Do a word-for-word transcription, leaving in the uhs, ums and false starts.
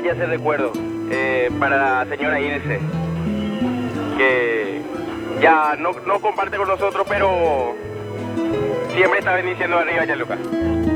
vaya ese recuerdo eh, para la señora Ilse, que ya no, no comparte con nosotros, pero siempre está bendiciendo arriba, Gianluca.